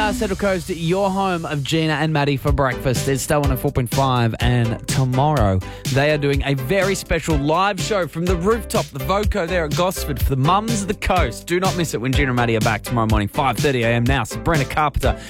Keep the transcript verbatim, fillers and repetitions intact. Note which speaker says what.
Speaker 1: uh, Central Coast, your home of Gina and Maddie for breakfast. It's Star one oh four point five, and tomorrow they are doing a very special live show from the rooftop, the Voco there at Gosford for the mums of the coast. Do not miss it when Gina and Maddie are back tomorrow morning, five thirty a.m. now. Sabrina Carpenter